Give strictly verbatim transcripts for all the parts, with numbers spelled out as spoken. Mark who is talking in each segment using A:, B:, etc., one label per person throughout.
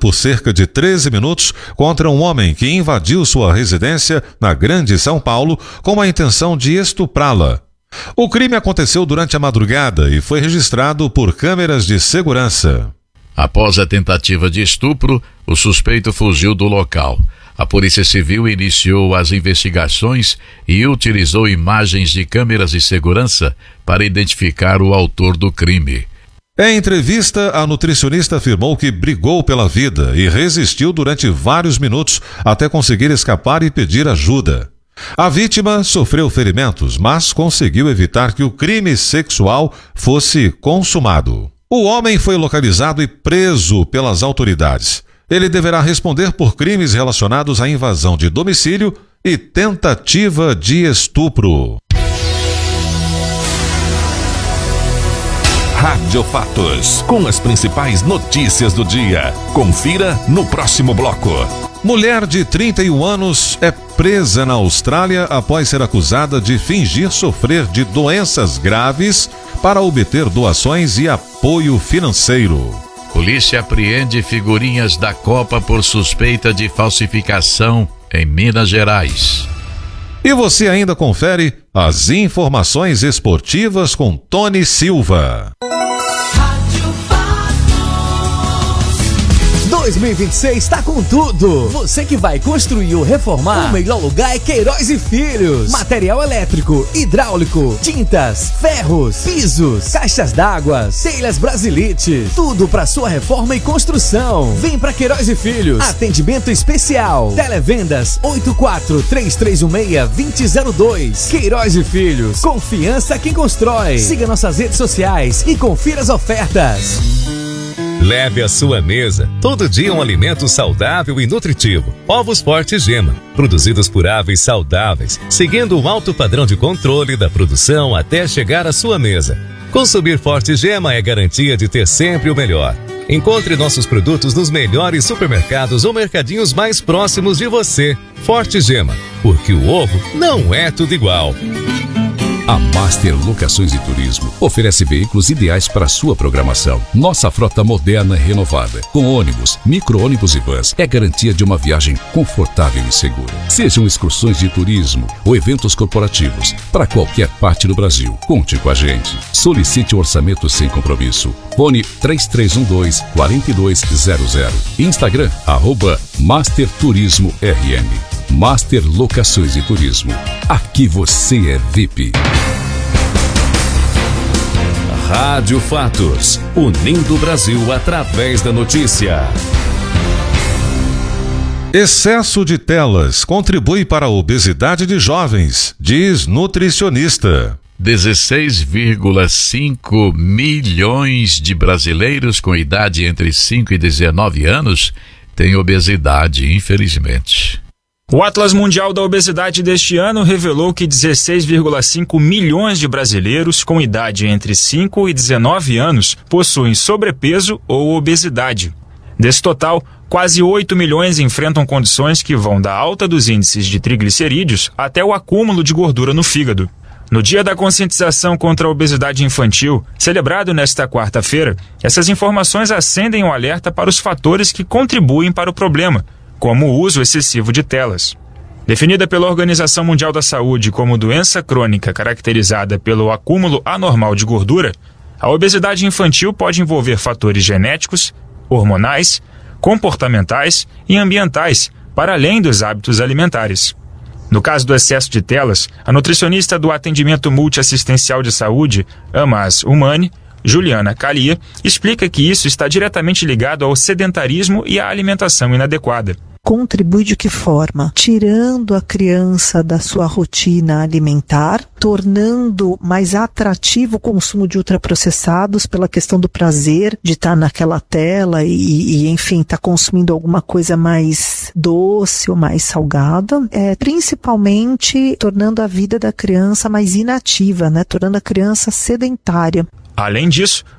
A: por cerca de treze minutos contra um homem que invadiu sua residência na Grande São Paulo com a intenção de estuprá-la. O crime aconteceu durante a madrugada e foi registrado por câmeras de segurança.
B: Após a tentativa de estupro, o suspeito fugiu do local. A Polícia Civil iniciou as investigações e utilizou imagens de câmeras de segurança para identificar o autor do crime.
A: Em entrevista, a nutricionista afirmou que brigou pela vida e resistiu durante vários minutos até conseguir escapar e pedir ajuda. A vítima sofreu ferimentos, mas conseguiu evitar que o crime sexual fosse consumado. O homem foi localizado e preso pelas autoridades. Ele deverá responder por crimes relacionados à invasão de domicílio e tentativa de estupro.
C: Rádio Fatos, com as principais notícias do dia. Confira no próximo bloco.
A: Mulher de trinta e um anos é presa na Austrália após ser acusada de fingir sofrer de doenças graves para obter doações e apoio financeiro.
B: Polícia apreende figurinhas da Copa por suspeita de falsificação em Minas Gerais.
A: E você ainda confere as informações esportivas com Tony Silva.
D: dois mil e vinte e seis está com tudo. Você que vai construir ou reformar, o melhor lugar é Queiroz e Filhos. Material elétrico, hidráulico, tintas, ferros, pisos, caixas d'água, telhas Brasilite. Tudo para sua reforma e construção. Vem para Queiroz e Filhos. Atendimento especial. Televendas oito quatro três três um seis dois zero zero dois. Queiroz e Filhos. Confiança quem constrói. Siga nossas redes sociais e confira as ofertas.
E: Leve à sua mesa todo dia um alimento saudável e nutritivo. Ovos Forte Gema, produzidos por aves saudáveis, seguindo um alto padrão de controle da produção até chegar à sua mesa. Consumir Forte Gema é garantia de ter sempre o melhor. Encontre nossos produtos nos melhores supermercados ou mercadinhos mais próximos de você. Forte Gema, porque o ovo não é tudo igual.
F: A Master Locações e Turismo oferece veículos ideais para sua programação. Nossa frota moderna e renovada, com ônibus, micro-ônibus e vans, é garantia de uma viagem confortável e segura. Sejam excursões de turismo ou eventos corporativos, para qualquer parte do Brasil, conte com a gente. Solicite um orçamento sem compromisso. Fone três três um dois, quatro dois zero zero. Instagram, arroba Master Turismo R M. Master Locações e Turismo. Aqui você é V I P.
C: Rádio Fatos, unindo o Brasil através da notícia.
A: Excesso de telas contribui para a obesidade de jovens, diz nutricionista.
B: dezesseis vírgula cinco milhões de brasileiros com idade entre cinco e dezenove anos têm obesidade, infelizmente.
G: O Atlas Mundial da Obesidade deste ano revelou que dezesseis vírgula cinco milhões de brasileiros com idade entre cinco e dezenove anos possuem sobrepeso ou obesidade. Desse total, quase oito milhões enfrentam condições que vão da alta dos índices de triglicerídeos até o acúmulo de gordura no fígado. No Dia da Conscientização contra a Obesidade Infantil, celebrado nesta quarta-feira, essas informações acendem o alerta para os fatores que contribuem para o problema, como o uso excessivo de telas. Definida pela Organização Mundial da Saúde como doença crônica caracterizada pelo acúmulo anormal de gordura, a obesidade infantil pode envolver fatores genéticos, hormonais, comportamentais e ambientais, para além dos hábitos alimentares. No caso do excesso de telas, a nutricionista do Atendimento Multiassistencial de Saúde, AMAS Humane, Juliana Calia, explica que isso está diretamente ligado ao sedentarismo e à alimentação inadequada.
H: Contribui de que forma? Tirando a criança da sua rotina alimentar, tornando mais atrativo o consumo de ultraprocessados pela questão do prazer de estar naquela tela e, e enfim, estar consumindo alguma coisa mais doce ou mais salgada, é, principalmente tornando a vida da criança mais inativa, né? Tornando a criança sedentária.
G: Além disso,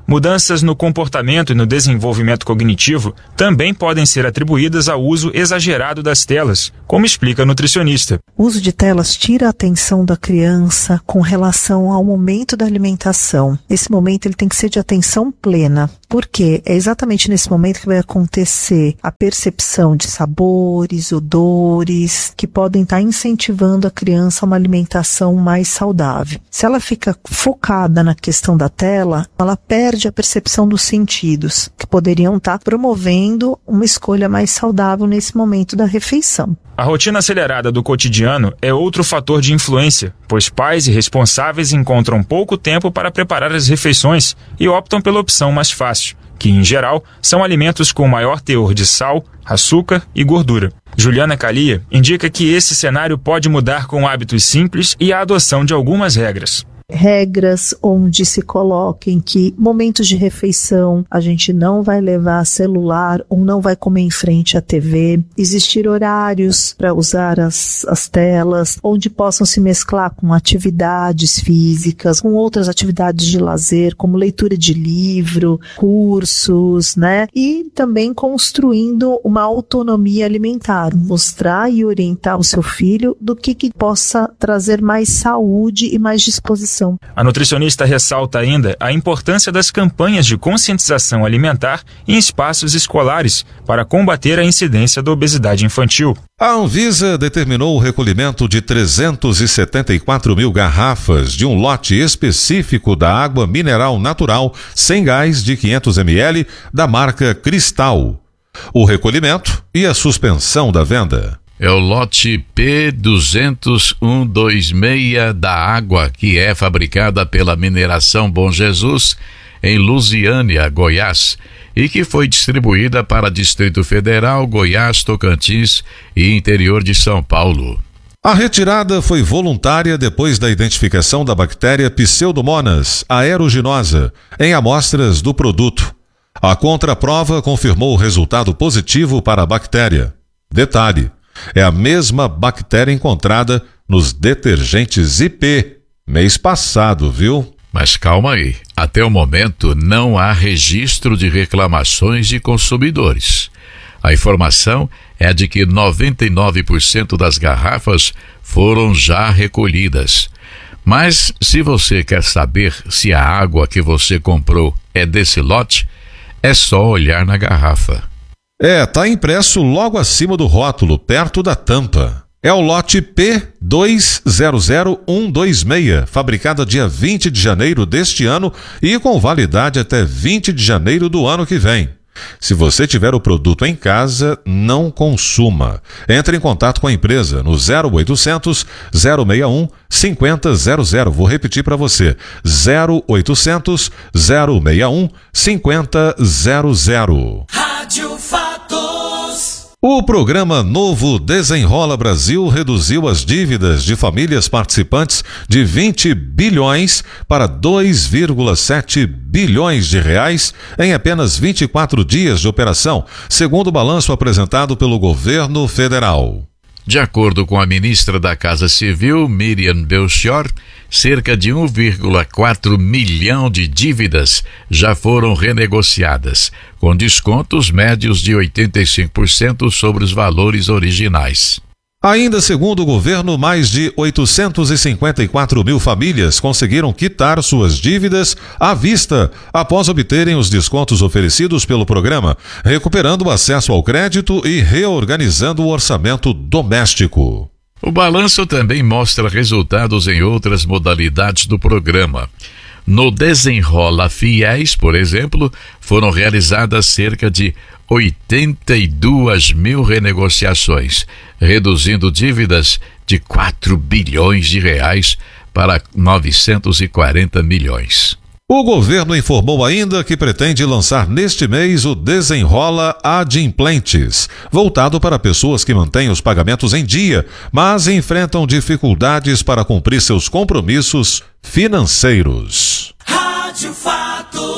G: Mudanças no comportamento e no desenvolvimento cognitivo também podem ser atribuídas ao uso exagerado das telas, como explica a nutricionista.
H: O uso de telas tira a atenção da criança com relação ao momento da alimentação. Esse momento ele tem que ser de atenção plena, porque é exatamente nesse momento que vai acontecer a percepção de sabores, odores, que podem estar incentivando a criança a uma alimentação mais saudável. Se ela fica focada na questão da tela, ela perde a percepção dos sentidos, que poderiam estar promovendo uma escolha mais saudável nesse momento da refeição.
G: A rotina acelerada do cotidiano é outro fator de influência, pois pais e responsáveis encontram pouco tempo para preparar as refeições e optam pela opção mais fácil, que, em geral, são alimentos com maior teor de sal, açúcar e gordura. Juliana Calia indica que esse cenário pode mudar com hábitos simples e a adoção de algumas regras.
H: Regras onde se coloquem que momentos de refeição a gente não vai levar celular ou não vai comer em frente à T V, existir horários para usar as, as telas, onde possam se mesclar com atividades físicas, com outras atividades de lazer, como leitura de livro, cursos, né? E também construindo uma autonomia alimentar, mostrar e orientar o seu filho do que, que possa trazer mais saúde e mais disposição.
G: A nutricionista ressalta ainda a importância das campanhas de conscientização alimentar em espaços escolares para combater a incidência da obesidade infantil.
A: A Anvisa determinou o recolhimento de trezentos e setenta e quatro mil garrafas de um lote específico da água mineral natural sem gás de quinhentos mililitros da marca Cristal. O recolhimento e a suspensão da venda.
B: É o lote P dois zero um dois seis da água, que é fabricada pela Mineração Bom Jesus, em Lusiânia, Goiás, e que foi distribuída para Distrito Federal, Goiás, Tocantins e interior de São Paulo.
A: A retirada foi voluntária depois da identificação da bactéria Pseudomonas aeruginosa em amostras do produto. A contraprova confirmou o resultado positivo para a bactéria. Detalhe: é a mesma bactéria encontrada nos detergentes I P, mês passado, viu?
B: Mas calma aí, até o momento não há registro de reclamações de consumidores. A informação é de que noventa e nove por cento das garrafas foram já recolhidas. Mas se você quer saber se a água que você comprou é desse lote, é só olhar na garrafa.
A: É, tá impresso logo acima do rótulo, perto da tampa. É o lote P dois zero zero um dois seis, fabricada dia vinte de janeiro deste ano e com validade até vinte de janeiro do ano que vem. Se você tiver o produto em casa, não consuma. Entre em contato com a empresa no zero oitocentos, zero seis um, cinco zero zero zero. Vou repetir para você. zero oitocentos, zero seis um, cinco zero zero zero.
I: Rádio Fatos.
A: O programa Novo Desenrola Brasil reduziu as dívidas de famílias participantes de vinte bilhões para dois vírgula sete bilhões de reais em apenas vinte e quatro dias de operação, segundo o balanço apresentado pelo governo federal.
B: De acordo com a ministra da Casa Civil, Miriam Belchior, cerca de um vírgula quatro milhão de dívidas já foram renegociadas, com descontos médios de oitenta e cinco por cento sobre os valores originais.
A: Ainda segundo o governo, mais de oitocentos e cinquenta e quatro mil famílias conseguiram quitar suas dívidas à vista após obterem os descontos oferecidos pelo programa, recuperando o acesso ao crédito e reorganizando o orçamento doméstico.
B: O balanço também mostra resultados em outras modalidades do programa. No Desenrola Fiéis, por exemplo, foram realizadas cerca de oitenta e duas mil renegociações, reduzindo dívidas de quatro bilhões de reais para novecentos e quarenta milhões.
A: O governo informou ainda que pretende lançar neste mês o Desenrola Adimplentes, voltado para pessoas que mantêm os pagamentos em dia, mas enfrentam dificuldades para cumprir seus compromissos financeiros.
I: Rádio Fatos.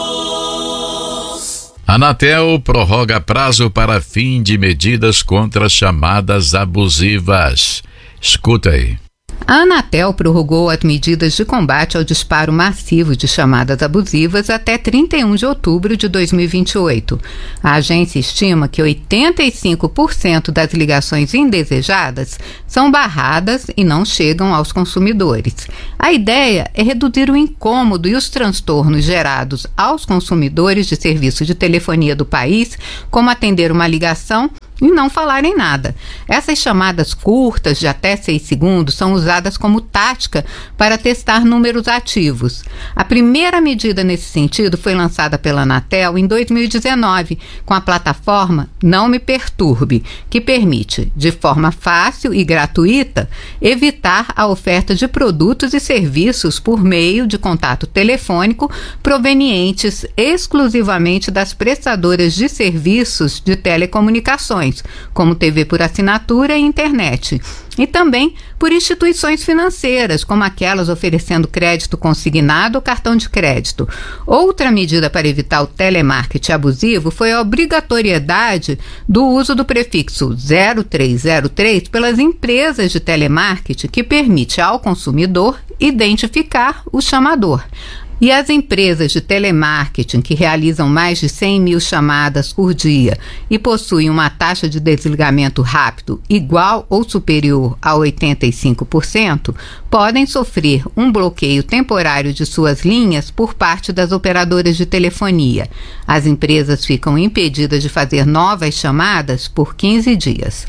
B: Anatel prorroga prazo para fim de medidas contra chamadas abusivas. Escuta aí.
J: A Anatel prorrogou as medidas de combate ao disparo massivo de chamadas abusivas até trinta e um de outubro de dois mil e vinte e oito. A agência estima que oitenta e cinco por cento das ligações indesejadas são barradas e não chegam aos consumidores. A ideia é reduzir o incômodo e os transtornos gerados aos consumidores de serviços de telefonia do país, como atender uma ligação e não falarem nada. Essas chamadas curtas de até seis segundos são usadas como tática para testar números ativos. A primeira medida nesse sentido foi lançada pela Anatel em dois mil e dezenove, com a plataforma Não Me Perturbe, que permite, de forma fácil e gratuita, evitar a oferta de produtos e serviços por meio de contato telefônico provenientes exclusivamente das prestadoras de serviços de telecomunicações, como T V por assinatura e internet, e também por instituições financeiras, como aquelas oferecendo crédito consignado ou cartão de crédito. Outra medida para evitar o telemarketing abusivo foi a obrigatoriedade do uso do prefixo zero três zero três pelas empresas de telemarketing, que permite ao consumidor identificar o chamador. E as empresas de telemarketing que realizam mais de cem mil chamadas por dia e possuem uma taxa de desligamento rápido igual ou superior a oitenta e cinco por cento podem sofrer um bloqueio temporário de suas linhas por parte das operadoras de telefonia. As empresas ficam impedidas de fazer novas chamadas por quinze dias.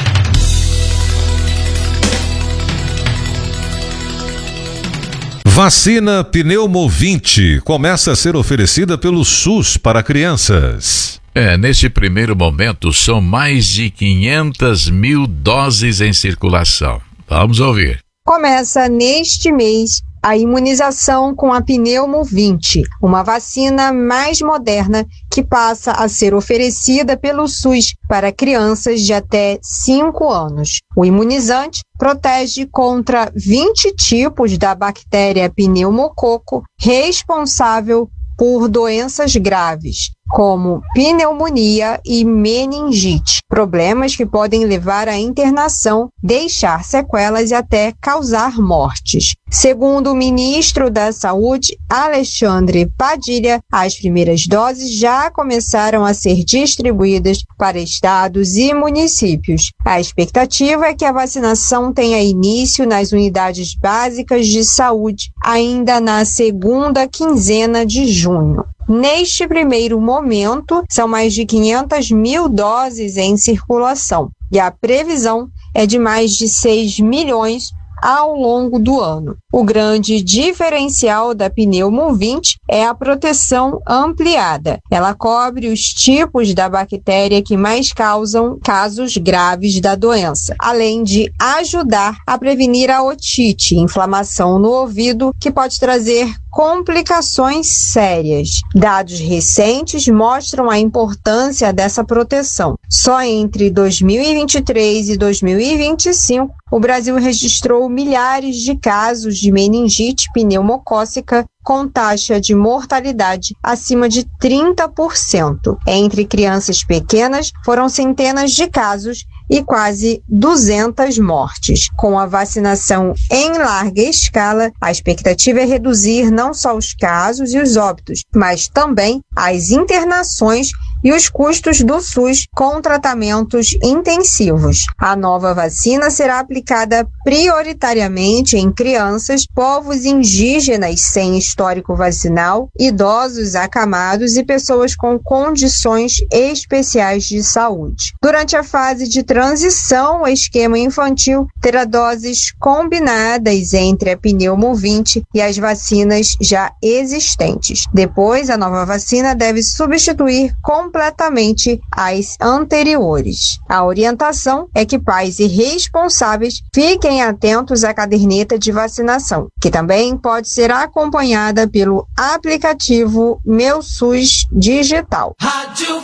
A: Vacina Pneumovinte começa a ser oferecida pelo SUS para crianças.
B: É, neste primeiro momento são mais de quinhentas mil doses em circulação. Vamos ouvir.
K: Começa neste mês a imunização com a Pneumovinte, uma vacina mais moderna que passa a ser oferecida pelo SUS para crianças de até cinco anos. O imunizante protege contra vinte tipos da bactéria pneumococo, responsável por doenças graves, como pneumonia e meningite, problemas que podem levar à internação, deixar sequelas e até causar mortes. Segundo o ministro da Saúde, Alexandre Padilha, as primeiras doses já começaram a ser distribuídas para estados e municípios. A expectativa é que a vacinação tenha início nas unidades básicas de saúde ainda na segunda quinzena de junho. Neste primeiro momento, são mais de quinhentas mil doses em circulação e a previsão é de mais de seis milhões ao longo do ano. O grande diferencial da Pneumovinte é a proteção ampliada. Ela cobre os tipos da bactéria que mais causam casos graves da doença, além de ajudar a prevenir a otite, inflamação no ouvido, que pode trazer complicações sérias. Dados recentes mostram a importância dessa proteção. Só entre dois mil e vinte e três e dois mil e vinte e cinco, o Brasil registrou milhares de casos de meningite pneumocócica com taxa de mortalidade acima de trinta por cento. Entre crianças pequenas, foram centenas de casos e quase duzentas mortes. Com a vacinação em larga escala, a expectativa é reduzir não só os casos e os óbitos, mas também as internações e os custos do SUS com tratamentos intensivos. A nova vacina será aplicada prioritariamente em crianças, povos indígenas sem histórico vacinal, idosos acamados e pessoas com condições especiais de saúde. Durante a fase de transição, o esquema infantil terá doses combinadas entre a Pneumovinte e as vacinas já existentes. Depois, a nova vacina deve substituir completamente as anteriores. A orientação é que pais e responsáveis fiquem atentos à caderneta de vacinação, que também pode ser acompanhada pelo aplicativo Meu SUS Digital.
I: Rádio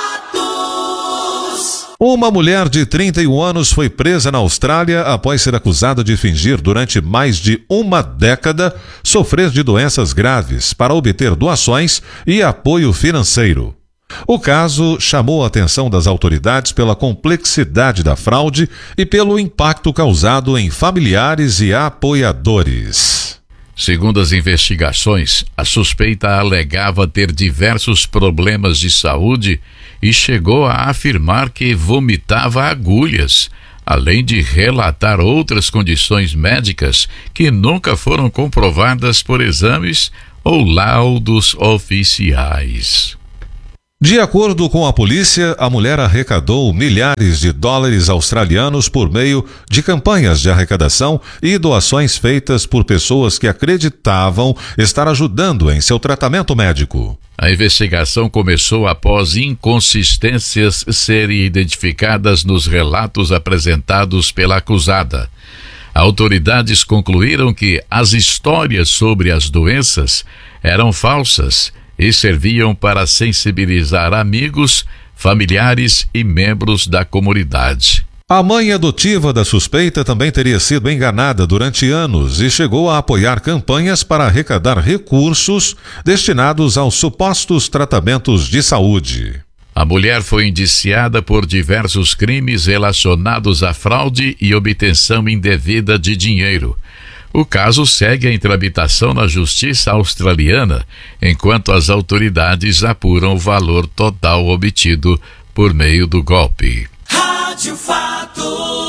I: Fatos.
A: Uma mulher de trinta e um anos foi presa na Austrália após ser acusada de fingir durante mais de uma década sofrer de doenças graves para obter doações e apoio financeiro. O caso chamou a atenção das autoridades pela complexidade da fraude e pelo impacto causado em familiares e apoiadores.
B: Segundo as investigações, a suspeita alegava ter diversos problemas de saúde e chegou a afirmar que vomitava agulhas, além de relatar outras condições médicas que nunca foram comprovadas por exames ou laudos oficiais.
A: De acordo com a polícia, a mulher arrecadou milhares de dólares australianos por meio de campanhas de arrecadação e doações feitas por pessoas que acreditavam estar ajudando em seu tratamento médico.
B: A investigação começou após inconsistências serem identificadas nos relatos apresentados pela acusada. Autoridades concluíram que as histórias sobre as doenças eram falsas e serviam para sensibilizar amigos, familiares e membros da comunidade.
A: A mãe adotiva da suspeita também teria sido enganada durante anos e chegou a apoiar campanhas para arrecadar recursos destinados aos supostos tratamentos de saúde.
B: A mulher foi indiciada por diversos crimes relacionados à fraude e obtenção indevida de dinheiro. O caso segue em tramitação na justiça australiana, enquanto as autoridades apuram o valor total obtido por meio do golpe.
I: Rádio Fatos.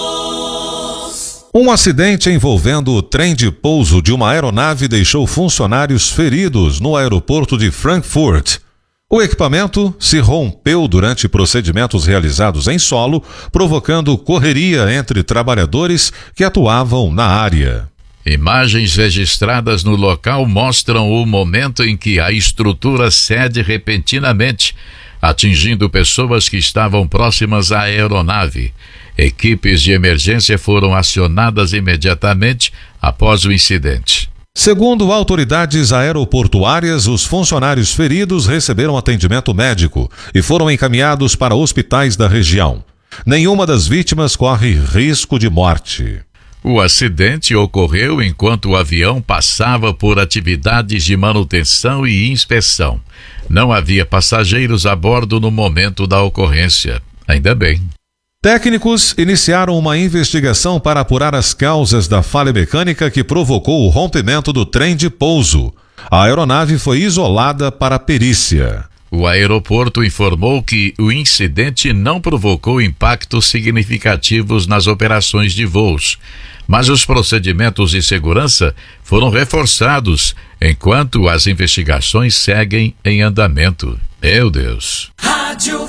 A: Um acidente envolvendo o trem de pouso de uma aeronave deixou funcionários feridos no aeroporto de Frankfurt. O equipamento se rompeu durante procedimentos realizados em solo, provocando correria entre trabalhadores que atuavam na área.
B: Imagens registradas no local mostram o momento em que a estrutura cede repentinamente, atingindo pessoas que estavam próximas à aeronave. Equipes de emergência foram acionadas imediatamente após o incidente.
A: Segundo autoridades aeroportuárias, os funcionários feridos receberam atendimento médico e foram encaminhados para hospitais da região. Nenhuma das vítimas corre risco de morte.
B: O acidente ocorreu enquanto o avião passava por atividades de manutenção e inspeção. Não havia passageiros a bordo no momento da ocorrência. Ainda bem.
A: Técnicos iniciaram uma investigação para apurar as causas da falha mecânica que provocou o rompimento do trem de pouso. A aeronave foi isolada para perícia.
B: O aeroporto informou que o incidente não provocou impactos significativos nas operações de voos, mas os procedimentos de segurança foram reforçados enquanto as investigações seguem em andamento. Meu Deus.
I: Rádio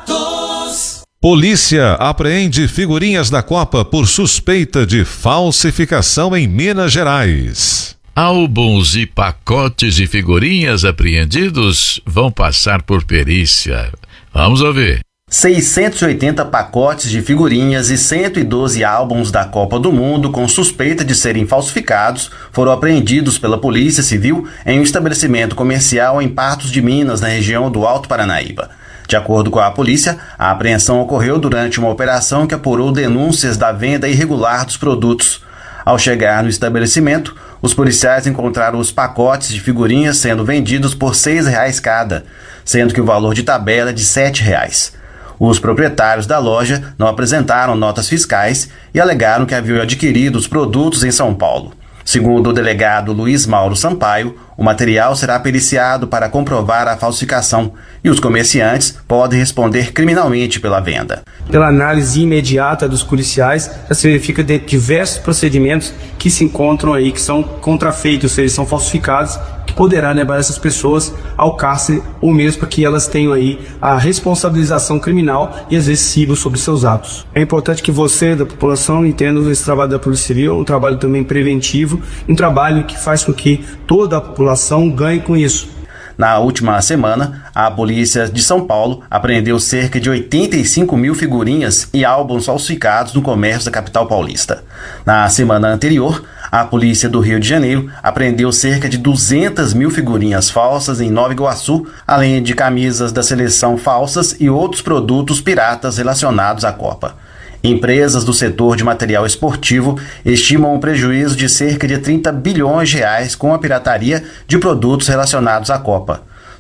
I: Fatos.
A: Polícia apreende figurinhas da Copa por suspeita de falsificação em Minas Gerais.
B: Álbuns e pacotes de figurinhas apreendidos vão passar por perícia. Vamos ouvir.
L: seiscentos e oitenta pacotes de figurinhas e cento e doze álbuns da Copa do Mundo com suspeita de serem falsificados foram apreendidos pela Polícia Civil em um estabelecimento comercial em Patos de Minas, na região do Alto Paranaíba. De acordo com a polícia, a apreensão ocorreu durante uma operação que apurou denúncias da venda irregular dos produtos. Ao chegar no estabelecimento, os policiais encontraram os pacotes de figurinhas sendo vendidos por seis reais cada, sendo que o valor de tabela é de sete reais. Os proprietários da loja não apresentaram notas fiscais e alegaram que haviam adquirido os produtos em São Paulo. Segundo o delegado Luiz Mauro Sampaio, o material será periciado para comprovar a falsificação e os comerciantes podem responder criminalmente pela venda.
M: Pela análise imediata dos policiais, já se verifica de diversos procedimentos que se encontram aí, que são contrafeitos, ou seja, são falsificados, que poderá levar essas pessoas ao cárcere ou mesmo para que elas tenham aí a responsabilização criminal e exercível sobre seus atos. É importante que você, da população, entenda esse trabalho da Polícia Civil, um trabalho também preventivo, um trabalho que faz com que toda a população ganhe com isso.
L: Na última semana, a Polícia de São Paulo apreendeu cerca de oitenta e cinco mil figurinhas e álbuns falsificados no comércio da capital paulista. Na semana anterior, a Polícia do Rio de Janeiro apreendeu cerca de duzentas mil figurinhas falsas em Nova Iguaçu, além de camisas da seleção falsas e outros produtos piratas relacionados à Copa. Empresas do setor de material esportivo estimam um prejuízo de cerca de trinta bilhões de reais com a pirataria de produtos relacionados à Copa.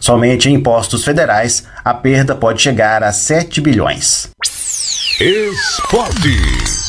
L: Somente em impostos federais, a perda pode chegar a sete bilhões.
C: Esporte.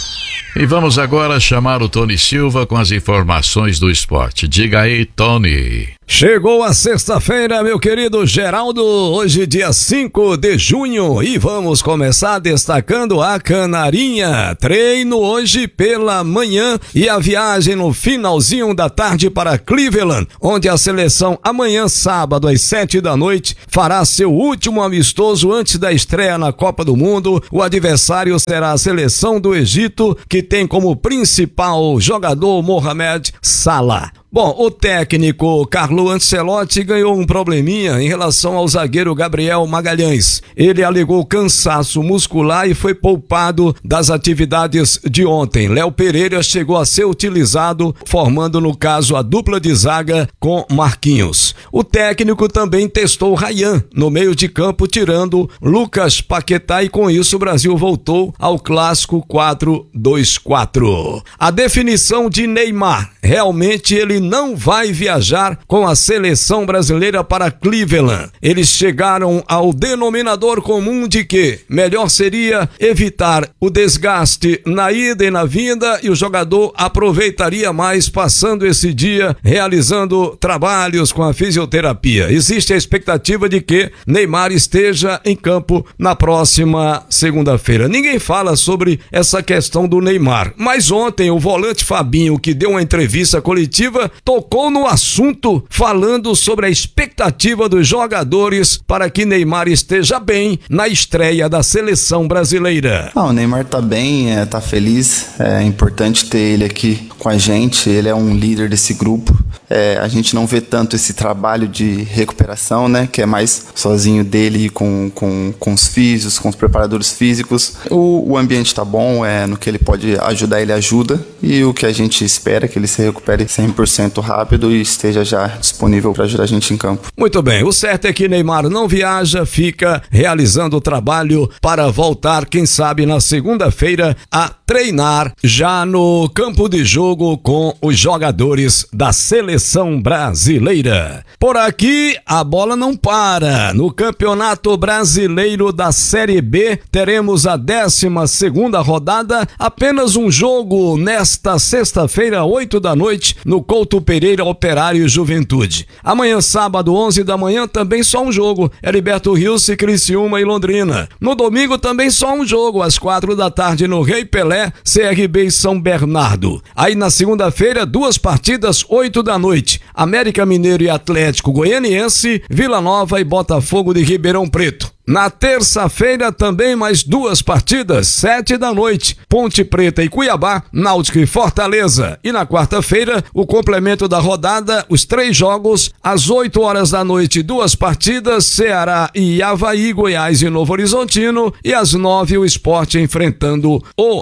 B: E vamos agora chamar o Tony Silva com as informações do esporte. Diga aí, Tony.
N: Chegou a sexta-feira, meu querido Geraldo, hoje dia cinco de junho, e vamos começar destacando a Canarinha. Treino hoje pela manhã e a viagem no finalzinho da tarde para Cleveland, onde a seleção amanhã, sábado, às sete da noite, fará seu último amistoso antes da estreia na Copa do Mundo. O adversário será a seleção do Egito, que tem como principal jogador Mohamed Salah. Bom, o técnico Carlo Ancelotti ganhou um probleminha em relação ao zagueiro Gabriel Magalhães. Ele alegou cansaço muscular e foi poupado das atividades de ontem. Léo Pereira chegou a ser utilizado, formando no caso a dupla de zaga com Marquinhos. O técnico também testou Ryan no meio de campo, tirando Lucas Paquetá, e com isso o Brasil voltou ao clássico quatro dois quatro. A definição de Neymar, realmente ele não vai viajar com a seleção brasileira para Cleveland. Eles chegaram ao denominador comum de que melhor seria evitar o desgaste na ida e na vinda, e o jogador aproveitaria mais passando esse dia realizando trabalhos com a fisioterapia. Existe a expectativa de que Neymar esteja em campo na próxima segunda-feira. Ninguém fala sobre essa questão do Neymar, mas ontem o volante Fabinho, que deu uma entrevista coletiva, tocou no assunto, falando sobre a expectativa dos jogadores para que Neymar esteja bem na estreia da seleção brasileira.
O: Ah, o Neymar tá bem, é, tá feliz, é importante ter ele aqui com a gente, ele é um líder desse grupo. É, a gente não vê tanto esse trabalho de recuperação, né, que é mais sozinho dele com, com, com os físicos, com os preparadores físicos. O, o ambiente tá bom, é, no que ele pode ajudar, ele ajuda, e o que a gente espera é que ele se recupere cem por cento rápido e esteja já disponível para ajudar a gente em campo.
N: Muito bem, o certo é que Neymar não viaja, fica realizando o trabalho para voltar, quem sabe na segunda-feira, a treinar já no campo de jogo com os jogadores da seleção brasileira. Por aqui, a bola não para. No Campeonato Brasileiro da Série B, teremos a décima segunda rodada, apenas um jogo nesta sexta-feira, oito da noite, no Couto Pereira, Operário e Juventude. Amanhã, sábado, onze da manhã, também só um jogo, Heriberto Rilse, Criciúma e Londrina. No domingo, também só um jogo, às quatro da tarde, no Rei Pelé, C R B e São Bernardo. Aí na segunda-feira, duas partidas, oito da noite, América Mineiro e Atlético Goianiense, Vila Nova e Botafogo de Ribeirão Preto. Na terça-feira também mais duas partidas, sete da noite, Ponte Preta e Cuiabá, Náutico e Fortaleza. E na quarta-feira, o complemento da rodada, os três jogos, às oito horas da noite, duas partidas, Ceará e Avaí, Goiás e Novo Horizontino, e às nove o Sport enfrentando o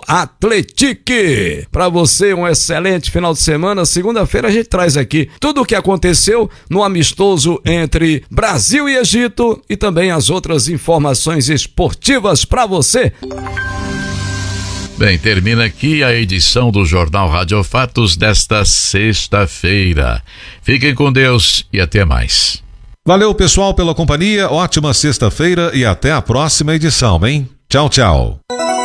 N: Atlético. Para você, um excelente final de semana. Segunda-feira a gente traz aqui tudo o que aconteceu no amistoso entre Brasil e Egito e também as outras informações esportivas para você.
B: Bem, termina aqui a edição do Jornal Rádio Fatos desta sexta-feira. Fiquem com Deus e até mais.
A: Valeu, pessoal, pela companhia. Ótima sexta-feira e até a próxima edição, hein? Tchau, tchau.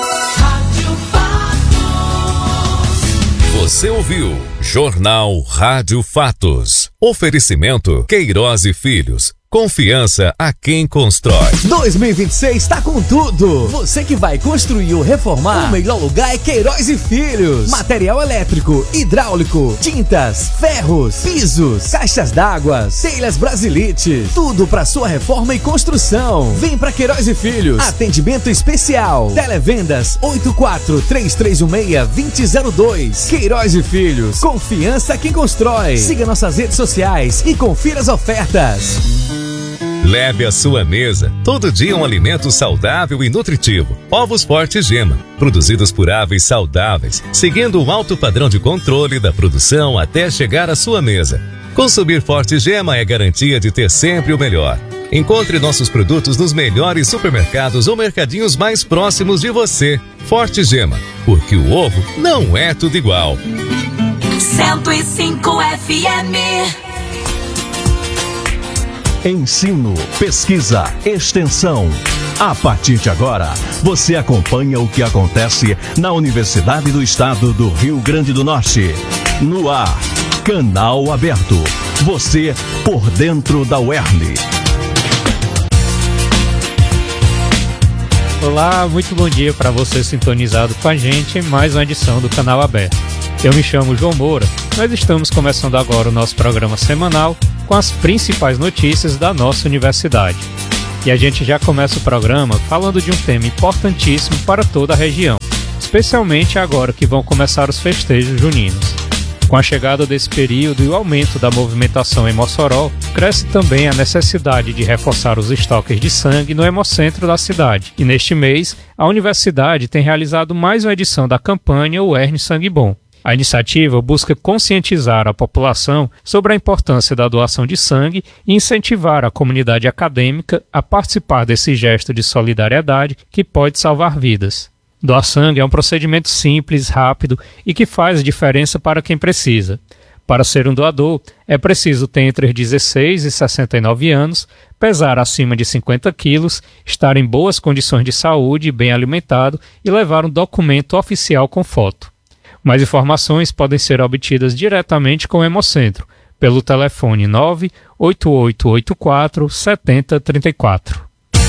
C: Você ouviu Jornal Rádio Fatos. Oferecimento Queiroz e Filhos. Confiança a quem constrói.
D: dois mil e vinte e seis tá com tudo. Você que vai construir ou reformar, o melhor lugar é Queiroz e Filhos. Material elétrico, hidráulico, tintas, ferros, pisos, caixas d'água, telhas Brasilite, tudo para sua reforma e construção. Vem para Queiroz e Filhos. Atendimento especial. Televendas oito quatro três três um seis dois zero zero dois. Queiroz e Filhos. Confiança a quem constrói. Siga nossas redes sociais e confira as ofertas.
E: Leve à sua mesa todo dia um alimento saudável e nutritivo. Ovos Forte Gema, produzidos por aves saudáveis, seguindo um alto padrão de controle da produção até chegar à sua mesa. Consumir Forte Gema é garantia de ter sempre o melhor. Encontre nossos produtos nos melhores supermercados ou mercadinhos mais próximos de você. Forte Gema, porque o ovo não é tudo igual.
I: cento e cinco F M
P: ensino, pesquisa, extensão. A partir de agora, você acompanha o que acontece na Universidade do Estado do Rio Grande do Norte. No ar, Canal Aberto. Você por dentro da U E R N.
Q: Olá, muito bom dia para você sintonizado com a gente em mais uma edição do Canal Aberto. Eu me chamo João Moura. Nós estamos começando agora o nosso programa semanal com as principais notícias da nossa universidade. E a gente já começa o programa falando de um tema importantíssimo para toda a região, especialmente agora que vão começar os festejos juninos. Com a chegada desse período e o aumento da movimentação em Mossoró, cresce também a necessidade de reforçar os estoques de sangue no hemocentro da cidade. E neste mês, a universidade tem realizado mais uma edição da campanha U E R N Sangue Bom. A iniciativa busca conscientizar a população sobre a importância da doação de sangue e incentivar a comunidade acadêmica a participar desse gesto de solidariedade que pode salvar vidas. Doar sangue é um procedimento simples, rápido e que faz diferença para quem precisa. Para ser um doador, é preciso ter entre dezesseis e sessenta e nove anos, pesar acima de cinquenta quilos, estar em boas condições de saúde, bem alimentado e levar um documento oficial com foto. Mais informações podem ser obtidas diretamente com o Hemocentro, pelo telefone nove oito oito oito quatro sete zero três quatro.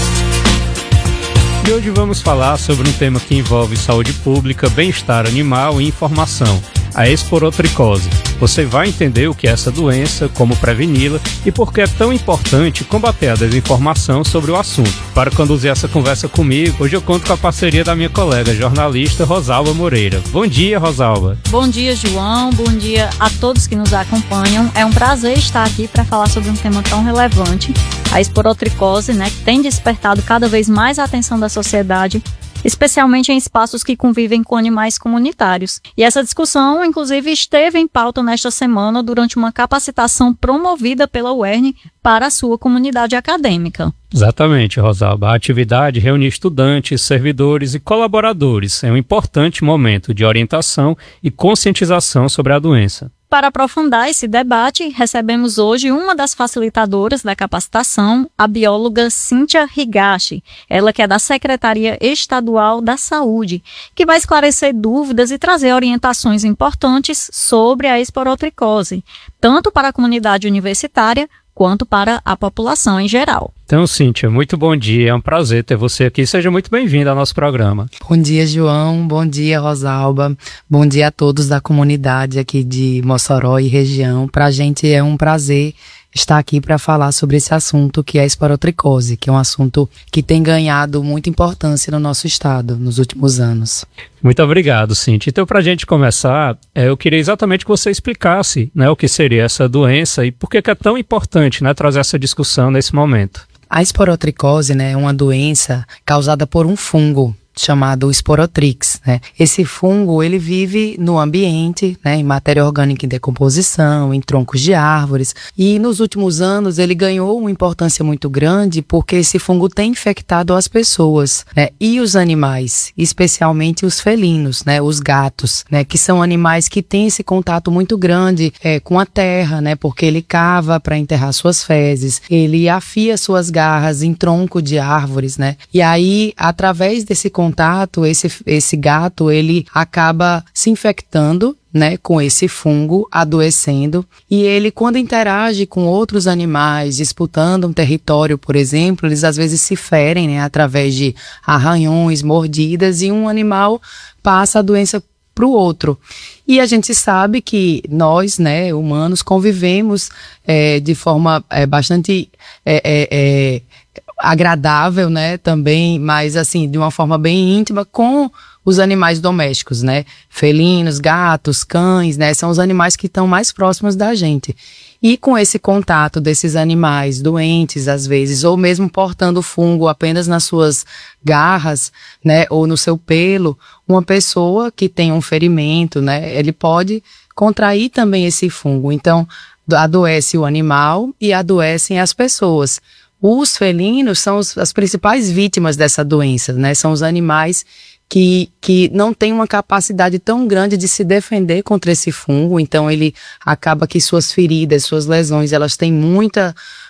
Q: E hoje vamos falar sobre um tema que envolve saúde pública, bem-estar animal e informação, a esporotricose. Você vai entender o que é essa doença, como preveni-la e por que é tão importante combater a desinformação sobre o assunto. Para conduzir essa conversa comigo, hoje eu conto com a parceria da minha colega jornalista Rosalba Moreira. Bom dia, Rosalba.
R: Bom dia, João. Bom dia a todos que nos acompanham. É um prazer estar aqui para falar sobre um tema tão relevante, a esporotricose, né, que tem despertado cada vez mais a atenção da sociedade, especialmente em espaços que convivem com animais comunitários. E essa discussão, inclusive, esteve em pauta nesta semana durante uma capacitação promovida pela U E R N para a sua comunidade acadêmica.
Q: Exatamente, Rosalba. A atividade reúne estudantes, servidores e colaboradores. É um importante momento de orientação e conscientização sobre a doença.
R: Para aprofundar esse debate, recebemos hoje uma das facilitadoras da capacitação, a bióloga Cíntia Higashi, ela que é da Secretaria Estadual da Saúde, que vai esclarecer dúvidas e trazer orientações importantes sobre a esporotricose, tanto para a comunidade universitária quanto para a população em geral.
Q: Então, Cíntia, muito bom dia, é um prazer ter você aqui, seja muito bem-vinda ao nosso programa.
S: Bom dia, João, bom dia, Rosalba, bom dia a todos da comunidade aqui de Mossoró e região. Para a gente é um prazer estar aqui para falar sobre esse assunto que é a esporotricose, que é um assunto que tem ganhado muita importância no nosso estado nos últimos anos.
Q: Muito obrigado, Cíntia. Então, para a gente começar, eu queria exatamente que você explicasse, né, o que seria essa doença e por que é tão importante, né, trazer essa discussão nesse momento.
S: A esporotricose, né, é uma doença causada por um fungo chamado Sporotrix, né? Esse fungo, ele vive no ambiente, né, em matéria orgânica em decomposição, em troncos de árvores, e nos últimos anos ele ganhou uma importância muito grande porque esse fungo tem infectado as pessoas, né, e os animais, especialmente os felinos, né, os gatos, né, que são animais que têm esse contato muito grande é, com a terra, né, porque ele cava para enterrar suas fezes, ele afia suas garras em tronco de árvores, né, e aí, através desse contato contato, esse, esse gato, ele acaba se infectando, né, com esse fungo, adoecendo, e ele, quando interage com outros animais, disputando um território, por exemplo, eles às vezes se ferem, né, através de arranhões, mordidas, e um animal passa a doença para o outro. E a gente sabe que nós, né, humanos, convivemos é, de forma é, bastante é, é, é, agradável, né, também, mas assim, de uma forma bem íntima com os animais domésticos, né, felinos, gatos, cães, né, são os animais que estão mais próximos da gente. E com esse contato desses animais doentes, às vezes, ou mesmo portando fungo apenas nas suas garras, né, ou no seu pelo, uma pessoa que tem um ferimento, né, ele pode contrair também esse fungo. Então, adoece o animal e adoecem as pessoas. Os felinos são os, as principais vítimas dessa doença, né, são os animais que, que não tem uma capacidade tão grande de se defender contra esse fungo, então ele acaba que suas feridas, suas lesões, elas têm muita,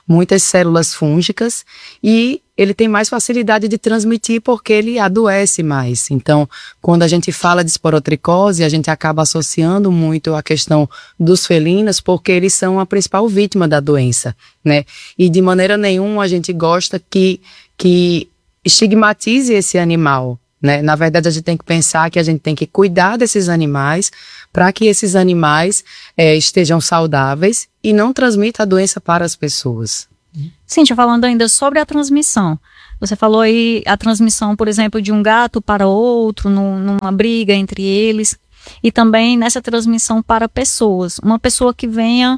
S: muitas células fúngicas e ele tem mais facilidade de transmitir porque ele adoece mais. Então, quando a gente fala de esporotricose, a gente acaba associando muito a questão dos felinos porque eles são a principal vítima da doença, né? E de maneira nenhuma a gente gosta que, que estigmatize esse animal, né? Na verdade, a gente tem que pensar que a gente tem que cuidar desses animais para que esses animais é, estejam saudáveis e não transmitam a doença para as pessoas.
R: Cíntia, falando ainda sobre a transmissão, você falou aí a transmissão, por exemplo, de um gato para outro, no, numa briga entre eles, e também nessa transmissão para pessoas. Uma pessoa que venha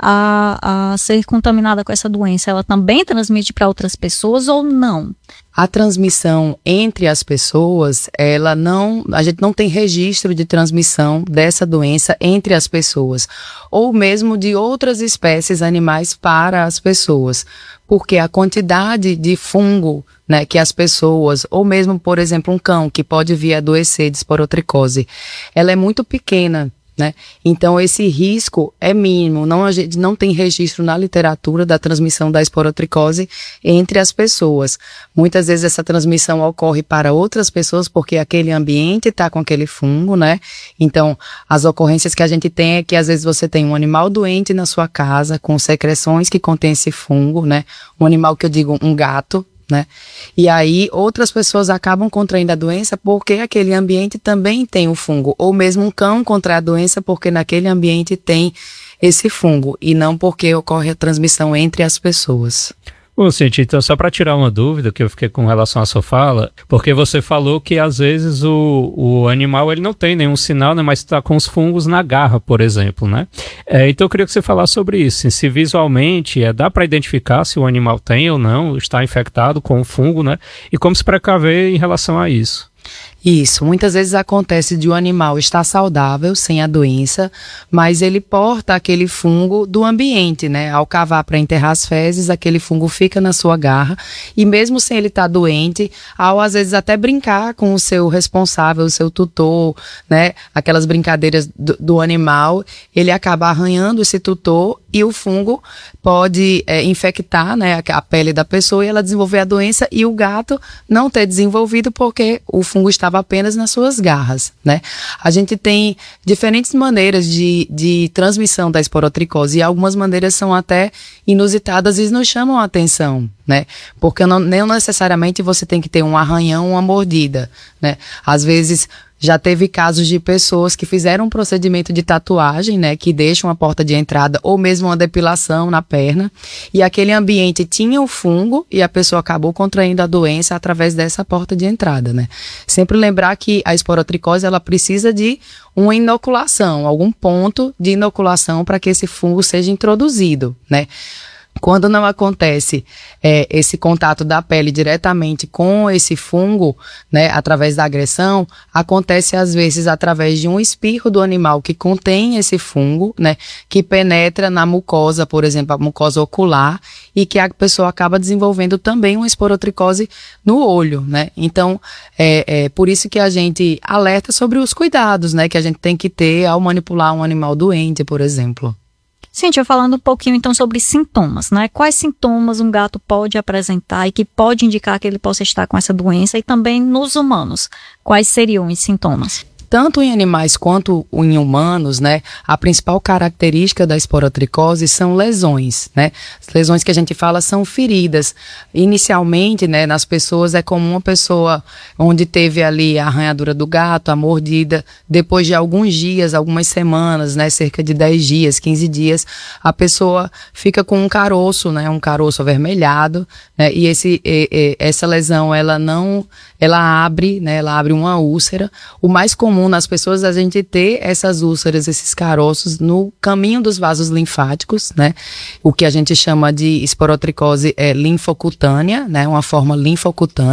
R: a, a ser contaminada com essa doença, ela também transmite para outras pessoas ou não?
S: A transmissão entre as pessoas, ela não, a gente não tem registro de transmissão dessa doença entre as pessoas, ou mesmo de outras espécies animais para as pessoas, porque a quantidade de fungo, né, que as pessoas, ou mesmo, por exemplo, um cão que pode vir a adoecer de esporotricose, ela é muito pequena. Né? Então esse risco é mínimo, não, a gente não tem registro na literatura da transmissão da esporotricose entre as pessoas. Muitas vezes essa transmissão ocorre para outras pessoas porque aquele ambiente está com aquele fungo, né? Então as ocorrências que a gente tem é que às vezes você tem um animal doente na sua casa com secreções que contém esse fungo, né? Um animal que eu digo um gato, né? E aí outras pessoas acabam contraindo a doença porque aquele ambiente também tem o fungo, ou mesmo um cão contrai a doença porque naquele ambiente tem esse fungo e não porque ocorre a transmissão entre as pessoas.
Q: Bom, Cíntia, então só para tirar uma dúvida que eu fiquei com relação à sua fala, porque você falou que às vezes o, o animal ele não tem nenhum sinal, né, mas está com os fungos na garra, por exemplo, né? É, então eu queria que você falasse sobre isso, se visualmente é, dá para identificar se o animal tem ou não, está infectado com o fungo, né? E como se precaver em relação a isso.
S: Isso, muitas vezes acontece de o animal estar saudável, sem a doença, mas ele porta aquele fungo do ambiente, né? Ao cavar para enterrar as fezes, aquele fungo fica na sua garra e mesmo sem ele estar doente, ao às vezes até brincar com o seu responsável, o seu tutor, né? Aquelas brincadeiras do, do animal, ele acaba arranhando esse tutor e o fungo pode é, infectar, né, a pele da pessoa e ela desenvolver a doença e o gato não ter desenvolvido porque o fungo estava apenas nas suas garras, né? A gente tem diferentes maneiras de, de transmissão da esporotricose e algumas maneiras são até inusitadas e nos chamam a atenção, né? Porque não, não necessariamente você tem que ter um arranhão, uma mordida, né? Às vezes já teve casos de pessoas que fizeram um procedimento de tatuagem, né, que deixam a porta de entrada ou mesmo uma depilação na perna e aquele ambiente tinha o fungo e a pessoa acabou contraindo a doença através dessa porta de entrada, né. Sempre lembrar que a esporotricose ela precisa de uma inoculação, algum ponto de inoculação para que esse fungo seja introduzido, né. Quando não acontece é, esse contato da pele diretamente com esse fungo, né, através da agressão, acontece às vezes através de um espirro do animal que contém esse fungo, né, que penetra na mucosa, por exemplo, a mucosa ocular, e que a pessoa acaba desenvolvendo também uma esporotricose no olho, né. Então, é, é por isso que a gente alerta sobre os cuidados, né, que a gente tem que ter ao manipular um animal doente, por exemplo.
R: Cíntia, falando um pouquinho então sobre sintomas, né? Quais sintomas um gato pode apresentar e que pode indicar que ele possa estar com essa doença e também nos humanos? Quais seriam os sintomas?
S: Tanto em animais quanto em humanos, né, a principal característica da esporotricose são lesões, né? As lesões que a gente fala são feridas. Inicialmente, né, nas pessoas é comum uma pessoa onde teve ali a arranhadura do gato, a mordida, depois de alguns dias, algumas semanas, né, cerca de dez dias, quinze dias, a pessoa fica com um caroço, né, um caroço avermelhado, né, e esse, e, e, essa lesão, ela não, ela abre, né, ela abre uma úlcera. O mais comum nas pessoas a gente ter essas úlceras, esses caroços no caminho dos vasos linfáticos, né? O que a gente chama de esporotricose é linfocutânea, né? Uma forma linfocutânea,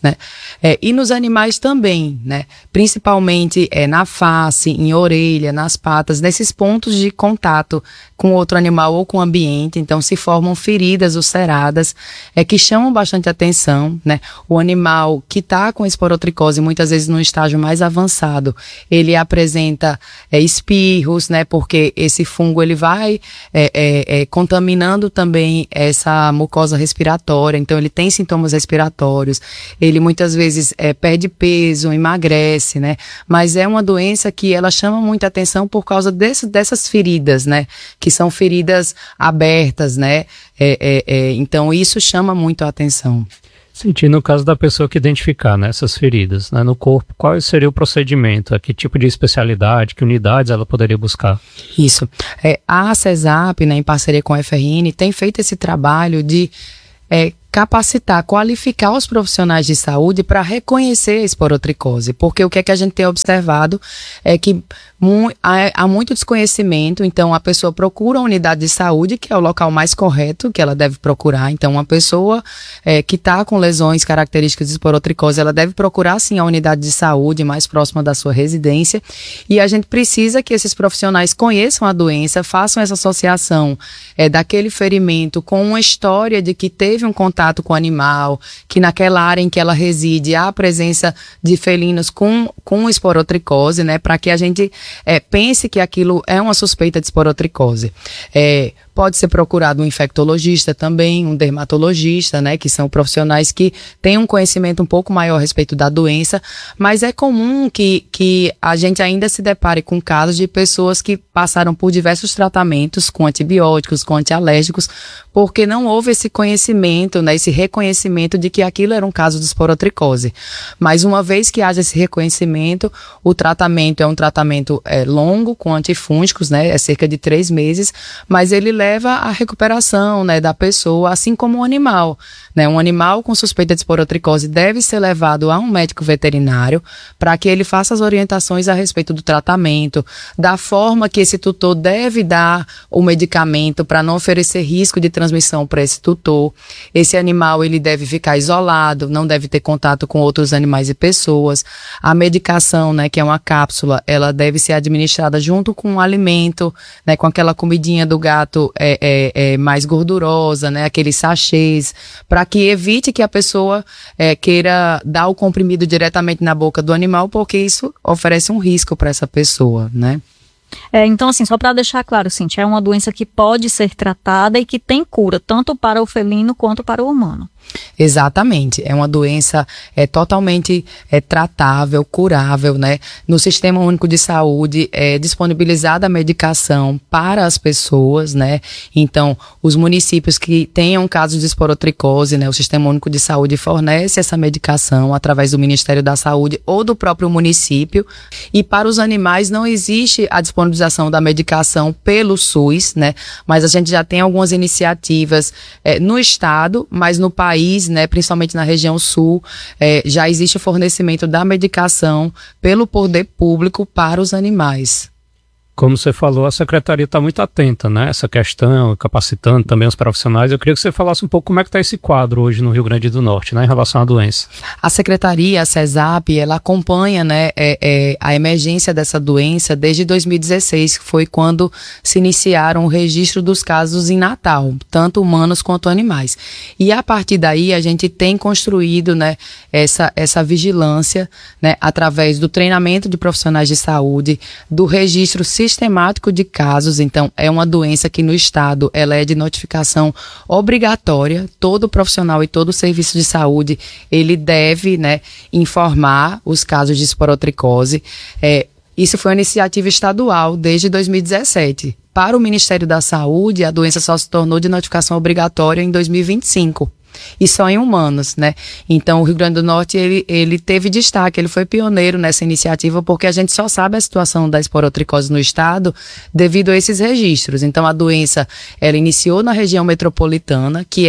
S: né? É, e nos animais também, né? Principalmente é, na face, em orelha, nas patas, nesses pontos de contato com outro animal ou com o ambiente. Então se formam feridas ulceradas é, que chamam bastante atenção, né? O animal que está com esporotricose, muitas vezes no estágio mais avançado, ele apresenta é, espirros, né? Porque esse fungo ele vai é, é, é, contaminando também essa mucosa respiratória, então ele tem sintomas respiratórios, ele muitas vezes é, perde peso, emagrece, né? Mas é uma doença que ela chama muita atenção por causa desse, dessas feridas, né? Que são feridas abertas, né? É, é, é, então isso chama muito a atenção.
Q: Sentir no caso da pessoa que identificar, né, essas feridas, né, no corpo, qual seria o procedimento? A que tipo de especialidade, que unidades ela poderia buscar?
S: Isso. É, a CESAP, né, em parceria com a F R N, tem feito esse trabalho de é, capacitar, qualificar os profissionais de saúde para reconhecer a esporotricose, porque o que é que a gente tem observado é que mu- há, há muito desconhecimento, então a pessoa procura a unidade de saúde, que é o local mais correto que ela deve procurar. Então uma pessoa é, que está com lesões características de esporotricose, ela deve procurar sim a unidade de saúde mais próxima da sua residência, e a gente precisa que esses profissionais conheçam a doença, façam essa associação é, daquele ferimento com uma história de que teve um contato com o animal, que naquela área em que ela reside há a presença de felinos com, com esporotricose, né, para que a gente é, pense que aquilo é uma suspeita de esporotricose. É, pode ser procurado um infectologista também, um dermatologista, né, que são profissionais que têm um conhecimento um pouco maior a respeito da doença, mas é comum que, que a gente ainda se depare com casos de pessoas que passaram por diversos tratamentos com antibióticos, com antialérgicos, porque não houve esse conhecimento, né, esse reconhecimento de que aquilo era um caso de esporotricose. Mas uma vez que haja esse reconhecimento, o tratamento é um tratamento é, longo, com antifúngicos, né, é cerca de três meses, mas ele leva à recuperação, né, da pessoa, assim como o animal. Né, um animal com suspeita de esporotricose deve ser levado a um médico veterinário para que ele faça as orientações a respeito do tratamento, da forma que esse tutor deve dar o medicamento para não oferecer risco de transmissão para esse tutor. Esse animal ele deve ficar isolado, não deve ter contato com outros animais e pessoas. A medicação, né, que é uma cápsula, ela deve ser administrada junto com o alimento, né, com aquela comidinha do gato é, é, é, mais gordurosa, né, aqueles sachês, para que evite que a pessoa é, queira dar o comprimido diretamente na boca do animal, porque isso oferece um risco para essa pessoa, né?
R: É, então, assim, só para deixar claro, Cíntia, é uma doença que pode ser tratada e que tem cura, tanto para o felino quanto para o humano.
S: Exatamente, é uma doença é, totalmente é, tratável, curável, né? No Sistema Único de Saúde é disponibilizada a medicação para as pessoas, né? Então, os municípios que tenham casos de esporotricose, né? O Sistema Único de Saúde fornece essa medicação através do Ministério da Saúde ou do próprio município. E para os animais não existe a disponibilização da medicação pelo SUS, né? Mas a gente já tem algumas iniciativas é, no estado, mas no país país, né, principalmente na região sul, é, já existe o fornecimento da medicação pelo poder público para os animais.
Q: Como você falou, a secretaria está muito atenta, né, essa questão, capacitando também os profissionais. Eu queria que você falasse um pouco como é que está esse quadro hoje no Rio Grande do Norte, né, em relação à doença.
S: A secretaria, a CESAP, ela acompanha, né, é, é, a emergência dessa doença desde dois mil e dezesseis, que foi quando se iniciaram o registro dos casos em Natal, tanto humanos quanto animais. E a partir daí a gente tem construído, né, essa, essa vigilância, né, através do treinamento de profissionais de saúde, do registro sistemático de casos. Então é uma doença que no estado ela é de notificação obrigatória. Todo profissional e todo serviço de saúde ele deve, né, informar os casos de esporotricose. É, isso foi uma iniciativa estadual desde dois mil e dezessete. Para o Ministério da Saúde, a doença só se tornou de notificação obrigatória em dois mil e vinte e cinco. E só em humanos, né? Então o Rio Grande do Norte ele, ele teve destaque, ele foi pioneiro nessa iniciativa, porque a gente só sabe a situação da esporotricose no estado devido a esses registros. Então a doença ela iniciou na região metropolitana, que é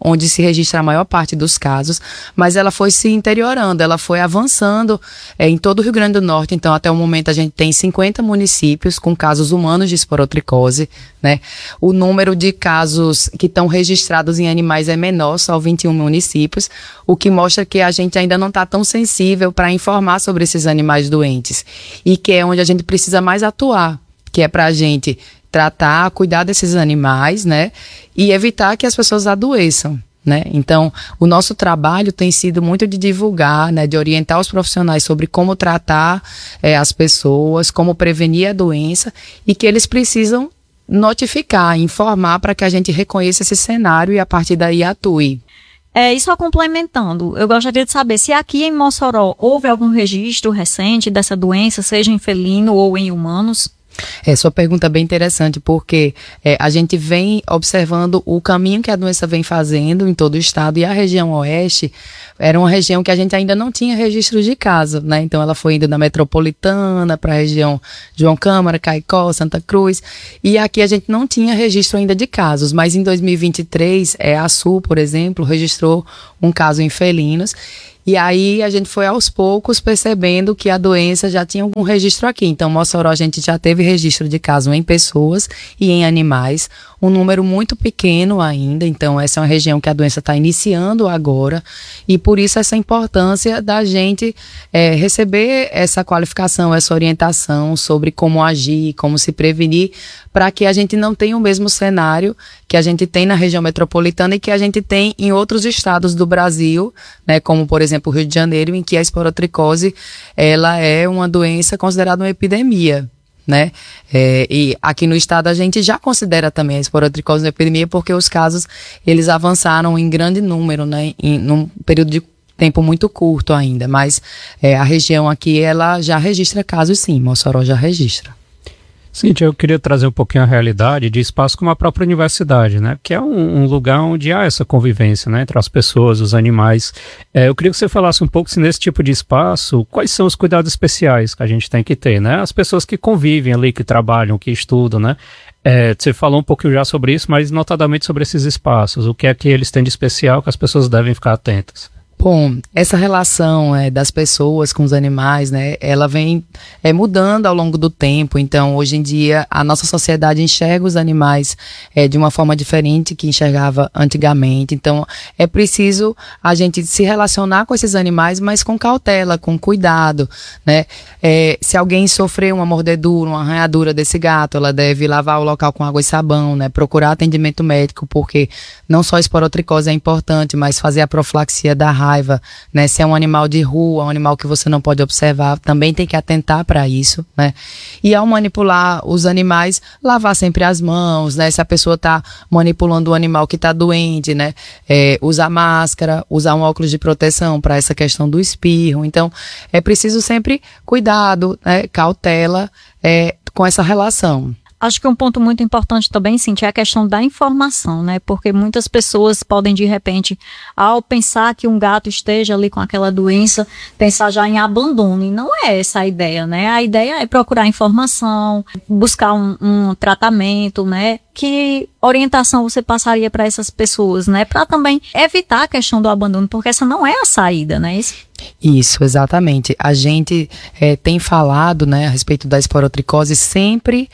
S: onde se registra a maior parte dos casos, mas ela foi se interiorando, ela foi avançando é, em todo o Rio Grande do Norte. Então, até o momento, a gente tem cinquenta municípios com casos humanos de esporotricose, né? O número de casos que estão registrados em animais é menor, só vinte e um municípios, o que mostra que a gente ainda não está tão sensível para informar sobre esses animais doentes, e que é onde a gente precisa mais atuar, que é para a gente tratar, cuidar desses animais, né, e evitar que as pessoas adoeçam, né. Então, o nosso trabalho tem sido muito de divulgar, né, de orientar os profissionais sobre como tratar é, as pessoas, como prevenir a doença, e que eles precisam notificar, informar para que a gente reconheça esse cenário e a partir daí atue.
R: É, e só complementando, eu gostaria de saber se aqui em Mossoró houve algum registro recente dessa doença, seja em felino ou em humanos.
S: É, sua pergunta é bem interessante, porque é, a gente vem observando o caminho que a doença vem fazendo em todo o estado, e a região oeste era uma região que a gente ainda não tinha registro de caso, né? Então ela foi indo da metropolitana para a região João Câmara, Caicó, Santa Cruz, e aqui a gente não tinha registro ainda de casos, mas em dois mil e vinte e três, é, a Sul, por exemplo, registrou um caso em felinos. E aí a gente foi aos poucos percebendo que a doença já tinha algum registro aqui. Então, Mossoró, a gente já teve registro de caso em pessoas e em animais, um número muito pequeno ainda. Então, essa é uma região que a doença está iniciando agora, e por isso essa importância da gente é, receber essa qualificação, essa orientação sobre como agir, como se prevenir, para que a gente não tenha o mesmo cenário que a gente tem na região metropolitana e que a gente tem em outros estados do Brasil, né, como, por exemplo, o Rio de Janeiro, em que a esporotricose ela é uma doença considerada uma epidemia, né? É, e aqui no estado a gente já considera também a esporotricose uma epidemia, porque os casos eles avançaram em grande número, né, em num período de tempo muito curto ainda, mas é, a região aqui ela já registra casos, sim, Mossoró já registra.
Q: Seguinte, eu queria trazer um pouquinho a realidade de espaços como a própria universidade, né? Que é um, um lugar onde há essa convivência, né? Entre as pessoas, os animais. É, eu queria que você falasse um pouco se nesse tipo de espaço, quais são os cuidados especiais que a gente tem que ter, né? As pessoas que convivem ali, que trabalham, que estudam, né? É, você falou um pouquinho já sobre isso, mas notadamente sobre esses espaços. O que é que eles têm de especial que as pessoas devem ficar atentas?
S: Bom, essa relação é, das pessoas com os animais, né, ela vem é, mudando ao longo do tempo. Então, hoje em dia, a nossa sociedade enxerga os animais é, de uma forma diferente que enxergava antigamente. Então, é preciso a gente se relacionar com esses animais, mas com cautela, com cuidado, né? É, se alguém sofreu uma mordedura, uma arranhadura desse gato, ela deve lavar o local com água e sabão, né? Procurar atendimento médico, porque não só a esporotricose é importante, mas fazer a profilaxia da raiva, né? Se é um animal de rua, um animal que você não pode observar, também tem que atentar para isso, né? E ao manipular os animais, lavar sempre as mãos, né? Se a pessoa está manipulando um animal que está doente, né? É, usar máscara, usar um óculos de proteção para essa questão do espirro. Então, é preciso sempre cuidado, né? Cautela é, com essa relação.
R: Acho que um ponto muito importante também, Cintia, é a questão da informação, né? Porque muitas pessoas podem, de repente, ao pensar que um gato esteja ali com aquela doença, pensar já em abandono. E não é essa a ideia, né? A ideia é procurar informação, buscar um, um tratamento, né? Que orientação você passaria para essas pessoas, né? Para também evitar a questão do abandono, porque essa não é a saída, né? Isso,
S: Isso exatamente. A gente é, tem falado, né, a respeito da esporotricose, sempre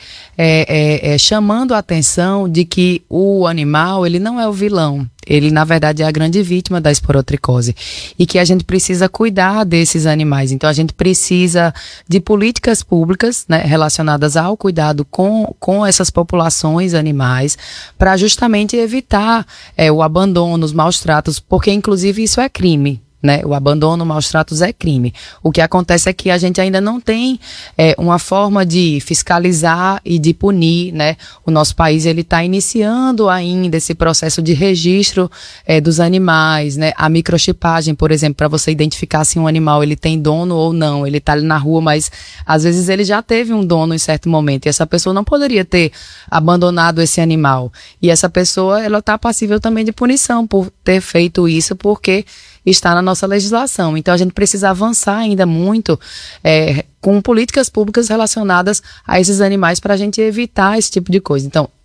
S: é, é, é, chamando a atenção de que o animal, ele não é o vilão. Ele, na verdade, é a grande vítima da esporotricose, e que a gente precisa cuidar desses animais. Então, a gente precisa de políticas públicas, né, relacionadas ao cuidado com, com essas populações animais, para justamente evitar é, o abandono, os maus tratos, porque, inclusive, isso é crime. Né? O abandono, maus tratos é crime. O que acontece é que a gente ainda não tem é, uma forma de fiscalizar e de punir, né? O nosso país ele está iniciando ainda esse processo de registro é, dos animais, né? A microchipagem, por exemplo, para você identificar se um animal ele tem dono ou não. Ele está ali na rua, mas às vezes ele já teve um dono em certo momento, e essa pessoa não poderia ter abandonado esse animal. E essa pessoa ela está passível também de punição por ter feito isso, porque está na nossa legislação. Então, a gente precisa avançar ainda muito é, com políticas públicas relacionadas a esses animais para a gente evitar esse tipo de coisa. Então,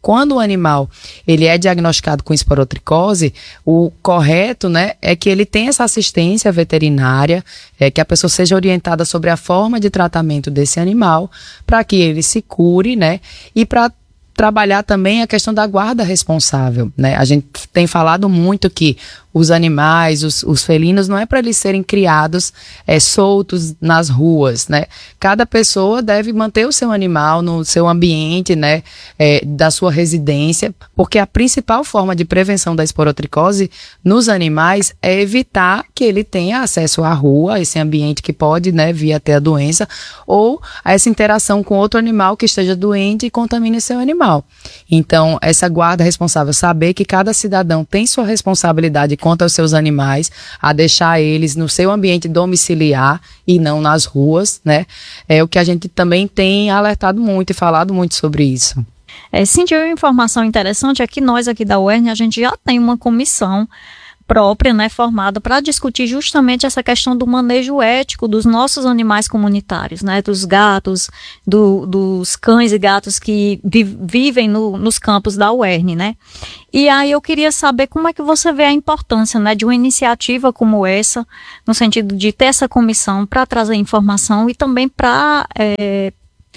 S: quando o animal ele é diagnosticado com esporotricose, o correto, né, é que ele tenha essa assistência veterinária, é, que a pessoa seja orientada sobre a forma de tratamento desse animal, para que ele se cure, né, e para trabalhar também a questão da guarda responsável, né? A gente tem falado muito que os animais, os, os felinos, não é para eles serem criados é, soltos nas ruas, né? Cada pessoa deve manter o seu animal no seu ambiente, né, é, da sua residência, porque a principal forma de prevenção da esporotricose nos animais é evitar que ele tenha acesso à rua, esse ambiente que pode, né, vir até a doença, ou a essa interação com outro animal que esteja doente e contamine seu animal. Então, essa guarda responsável, saber que cada cidadão tem sua responsabilidade quanto aos seus animais, a deixar eles no seu ambiente domiciliar e não nas ruas, né? É o que a gente também tem alertado muito e falado muito sobre isso.
R: É, Cíntia, uma informação interessante é que nós aqui da U E R N, a gente já tem uma comissão própria, né, formada para discutir justamente essa questão do manejo ético dos nossos animais comunitários, né, dos gatos, do, dos cães e gatos que vi, vivem no, nos campos da U E R N, né. E aí eu queria saber como é que você vê a importância, né, de uma iniciativa como essa, no sentido de ter essa comissão para trazer informação e também para é,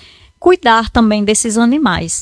R: cuidar também desses animais.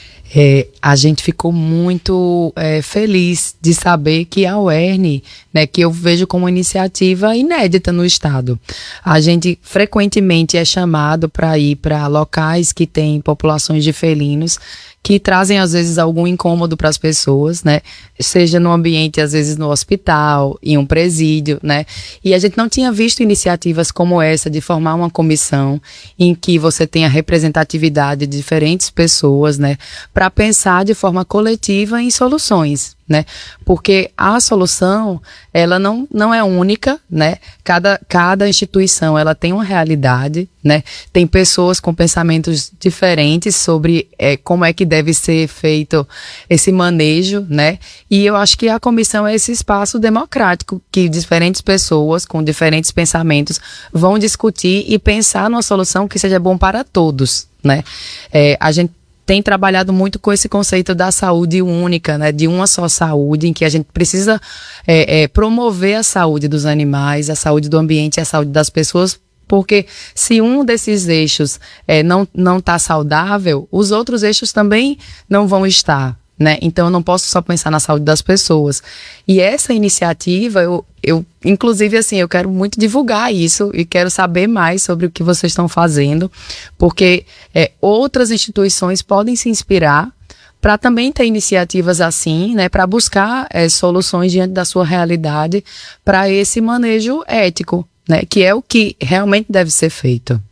S: É, a gente ficou muito é, feliz de saber que a U E R N, né, que eu vejo como iniciativa inédita no estado. A gente frequentemente é chamado para ir para locais que têm populações de felinos, que trazem às vezes algum incômodo para as pessoas, né? Seja no ambiente, às vezes no hospital, em um presídio, né? E a gente não tinha visto iniciativas como essa de formar uma comissão em que você tenha representatividade de diferentes pessoas, né? Para pensar de forma coletiva em soluções, né? Porque a solução, ela não, não é única, né? Cada, cada instituição, ela tem uma realidade, né? Tem pessoas com pensamentos diferentes sobre é, como é que deve ser feito esse manejo, né? E eu acho que a comissão é esse espaço democrático que diferentes pessoas com diferentes pensamentos vão discutir e pensar numa solução que seja bom para todos, né? É, a gente tem trabalhado muito com esse conceito da saúde única, né, de uma só saúde, em que a gente precisa é, é, promover a saúde dos animais, a saúde do ambiente e a saúde das pessoas, porque se um desses eixos é, não não está saudável, os outros eixos também não vão estar, né? Então eu não posso só pensar na saúde das pessoas. E essa iniciativa, eu, eu inclusive assim, eu quero muito divulgar isso e quero saber mais sobre o que vocês estão fazendo, porque é, outras instituições podem se inspirar para também ter iniciativas assim, né, para buscar é, soluções diante da sua realidade para esse manejo ético, né, que é o que realmente deve ser feito.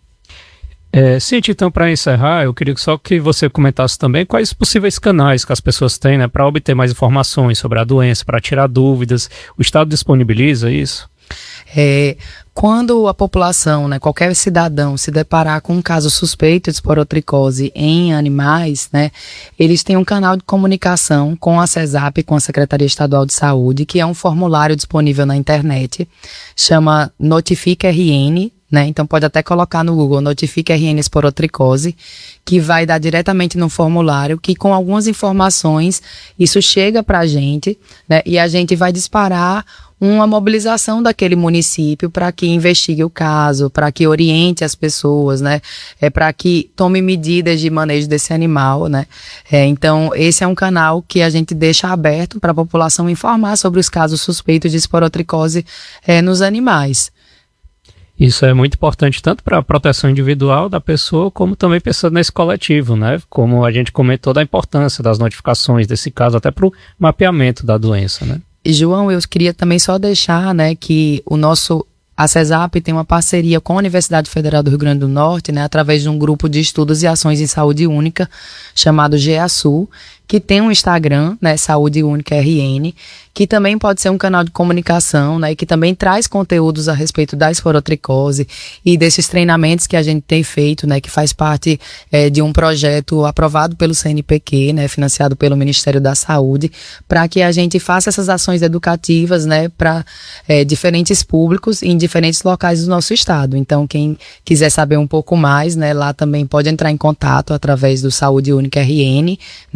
Q: É, Cíntia, então, para encerrar, eu queria só que você comentasse também quais possíveis canais que as pessoas têm, né, para obter mais informações sobre a doença, para tirar dúvidas. O Estado disponibiliza isso?
S: É, quando a população, né, qualquer cidadão se deparar com um caso suspeito de esporotricose em animais, né, eles têm um canal de comunicação com a CESAP, com a Secretaria Estadual de Saúde, que é um formulário disponível na internet, chama Notifica R N, né? Então pode até colocar no Google Notifica R N esporotricose, que vai dar diretamente no formulário, que com algumas informações isso chega para a gente, né? E a gente vai disparar uma mobilização daquele município para que investigue o caso, para que oriente as pessoas, né? É, para que tome medidas de manejo desse animal, né? É, então esse é um canal que a gente deixa aberto para a população informar sobre os casos suspeitos de esporotricose é, nos animais.
Q: Isso é muito importante tanto para a proteção individual da pessoa, como também pensando nesse coletivo, né? Como a gente comentou da importância das notificações desse caso, até para o mapeamento da doença, né?
S: E, João, eu queria também só deixar, né, que o nosso, a CESAP tem uma parceria com a Universidade Federal do Rio Grande do Norte, né, através de um grupo de estudos e ações em saúde única, chamado GEASU, que tem um Instagram, né, Saúde Única R N, que também pode ser um canal de comunicação, né, e que também traz conteúdos a respeito da esporotricose e desses treinamentos que a gente tem feito, né, que faz parte é, de um projeto aprovado pelo C N P Q, né, financiado pelo Ministério da Saúde, para que a gente faça essas ações educativas, né, para é, diferentes públicos em diferentes locais do nosso estado. Então, quem quiser saber um pouco mais, né, lá também pode entrar em contato através do Saúde Única R N, né, tem o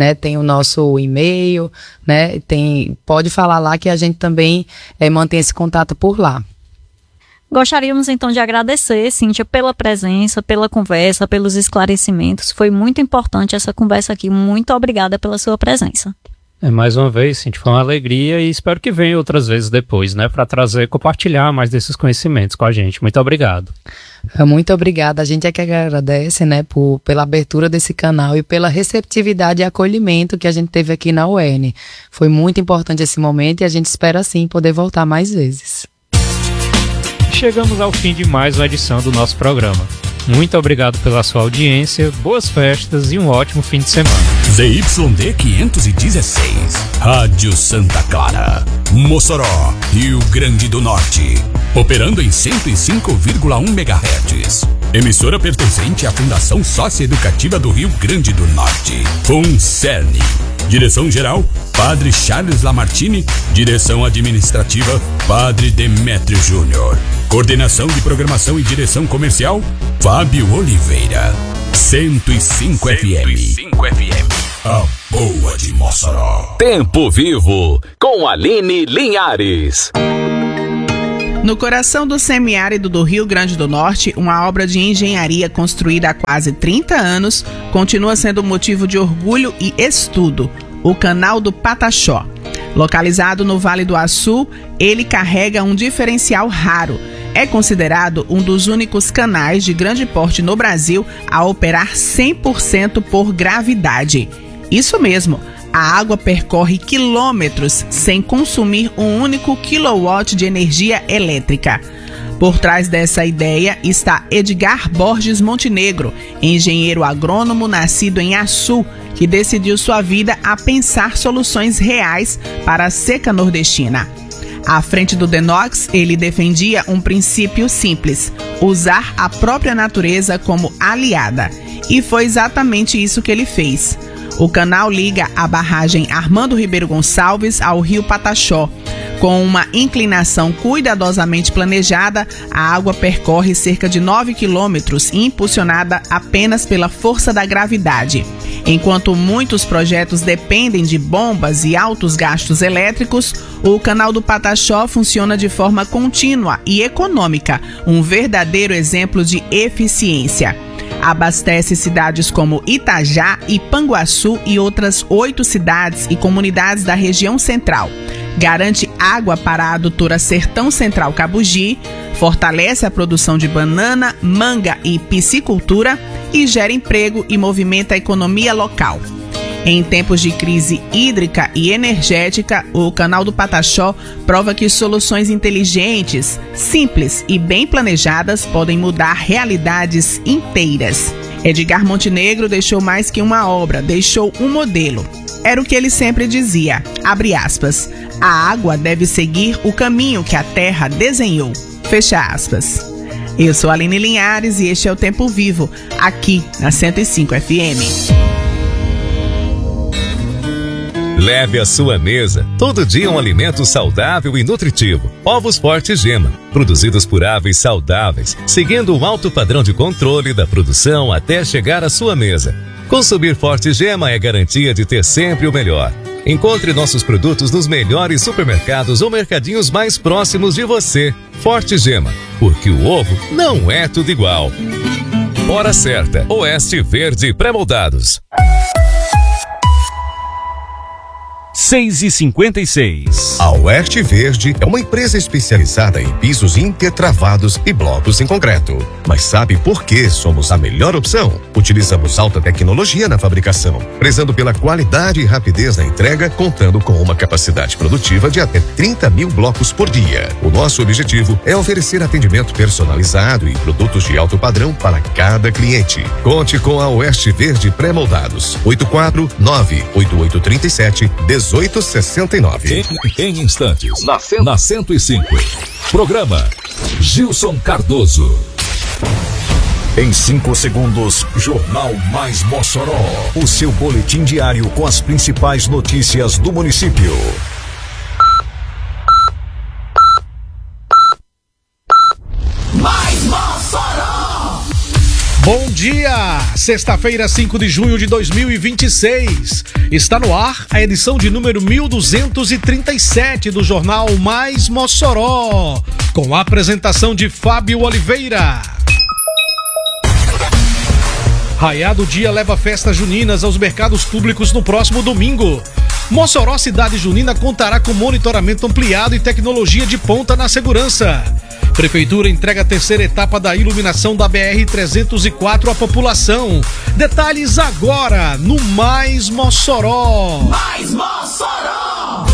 S: nosso e-mail, né? Tem, pode falar lá que a gente também é, mantém esse contato por lá.
R: Gostaríamos então de agradecer, Cíntia, pela presença, pela conversa, pelos esclarecimentos. Foi muito importante essa conversa aqui. Muito obrigada pela sua presença.
Q: É, mais uma vez, Cíntia, foi uma alegria e espero que venha outras vezes depois, né, para trazer, compartilhar mais desses conhecimentos com a gente. Muito obrigado.
S: Muito obrigada. A gente é que agradece, né, por, pela abertura desse canal e pela receptividade e acolhimento que a gente teve aqui na U E N. Foi muito importante esse momento e a gente espera, sim, poder voltar mais vezes.
Q: Chegamos ao fim de mais uma edição do nosso programa. Muito obrigado pela sua audiência, boas festas e um ótimo fim de semana.
T: Z Y D quinhentos e dezesseis, Rádio Santa Clara, Mossoró, Rio Grande do Norte. Operando em cento e cinco vírgula um megahertz. Emissora pertencente à Fundação Socioeducativa do Rio Grande do Norte. FUNCERN. Direção-geral, Padre Charles Lamartine. Direção administrativa, Padre Demétrio Júnior. Coordenação de programação e direção comercial, Fábio Oliveira. cento e cinco F M. cento e cinco F M. A boa de Mossoró.
C: Tempo Vivo, com Aline Linhares.
U: No coração do semiárido do Rio Grande do Norte, uma obra de engenharia construída há quase trinta anos continua sendo motivo de orgulho e estudo: o Canal do Pataxó. Localizado no Vale do Açu, ele carrega um diferencial raro. É considerado um dos únicos canais de grande porte no Brasil a operar cem por cento por gravidade. Isso mesmo, a água percorre quilômetros sem consumir um único quilowatt de energia elétrica. Por trás dessa ideia está Edgar Borges Montenegro, engenheiro agrônomo nascido em Açu, que decidiu sua vida a pensar soluções reais para a seca nordestina. À frente do Denox, ele defendia um princípio simples: usar a própria natureza como aliada. E foi exatamente isso que ele fez. O canal liga a barragem Armando Ribeiro Gonçalves ao rio Pataxó. Com uma inclinação cuidadosamente planejada, a água percorre cerca de nove quilômetros, impulsionada apenas pela força da gravidade. Enquanto muitos projetos dependem de bombas e altos gastos elétricos, o canal do Pataxó funciona de forma contínua e econômica, um verdadeiro exemplo de eficiência. Abastece cidades como Itajá, Ipanguaçu e outras oito cidades e comunidades da região central. Garante água para a adutora Sertão Central Cabugi, fortalece a produção de banana, manga e piscicultura e gera emprego e movimenta a economia local. Em tempos de crise hídrica e energética, o Canal do Pataxó prova que soluções inteligentes, simples e bem planejadas podem mudar realidades inteiras. Edgar Montenegro deixou mais que uma obra, deixou um modelo. Era o que ele sempre dizia, abre aspas, a água deve seguir o caminho que a terra desenhou, fecha aspas. Eu sou a Aline Linhares e este é o Tempo Vivo, aqui na cento e cinco F M.
E: Leve à sua mesa todo dia um alimento saudável e nutritivo. Ovos Forte Gema, produzidos por aves saudáveis, seguindo um alto padrão de controle da produção até chegar à sua mesa. Consumir Forte Gema é garantia de ter sempre o melhor. Encontre nossos produtos nos melhores supermercados ou mercadinhos mais próximos de você. Forte Gema, porque o ovo não é tudo igual. Hora certa, Oeste Verde Pré-moldados.
P: seis e cinquenta e seis.
V: A Oeste Verde é uma empresa especializada em pisos intertravados e blocos em concreto. Mas sabe por que somos a melhor opção? Utilizamos alta tecnologia na fabricação, prezando pela qualidade e rapidez na entrega, contando com uma capacidade produtiva de até trinta mil blocos por dia. O nosso objetivo é oferecer atendimento personalizado e produtos de alto padrão para cada cliente. Conte com a Oeste Verde Pré-moldados. oito quatro nove oito oito três sete um oito seis nove.
P: Em, em instantes, na, na cento e cinco. Programa Gilson Cardoso. Em cinco segundos, Jornal Mais Mossoró. O seu boletim diário com as principais notícias do município.
I: Mais Mossoró!
N: Bom
F: dia! Sexta-feira, cinco de junho de dois mil e vinte e seis. Está no ar a edição de número mil duzentos e trinta e sete do Jornal Mais Mossoró, com a apresentação de Fábio Oliveira. Raiado Dia leva festas juninas aos mercados públicos no próximo domingo. Mossoró Cidade Junina contará com monitoramento ampliado e tecnologia de ponta na segurança. Prefeitura entrega a terceira etapa da iluminação da B R trezentos e quatro à população. Detalhes agora no Mais Mossoró.
I: Mais Mossoró!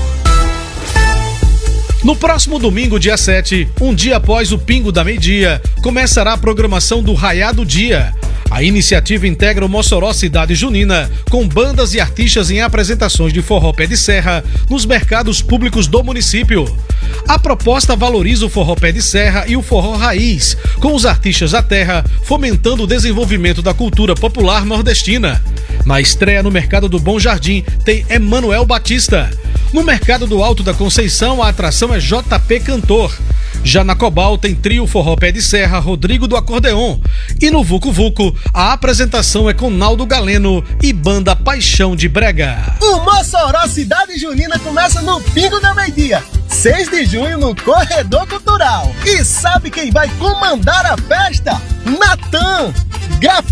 F: No próximo domingo, dia sete, um dia após o pingo da meia-dia, começará a programação do Raiado Dia. A iniciativa integra o Mossoró Cidade Junina com bandas e artistas em apresentações de forró pé de serra nos mercados públicos do município. A proposta valoriza o forró pé de serra e o forró raiz, com os artistas da terra fomentando o desenvolvimento da cultura popular nordestina. Na estreia no Mercado do Bom Jardim tem Emanuel Batista. No Mercado do Alto da Conceição a atração é J P Cantor. Já na Cobal tem trio forró pé de serra Rodrigo do Acordeon. E no Vucu Vucu a apresentação é com Naldo Galeno e banda Paixão de Brega.
H: O Mossoró Cidade Junina começa no pingo da meia-dia, seis de junho no Corredor Cultural. E sabe quem vai comandar a festa? Natan! Graf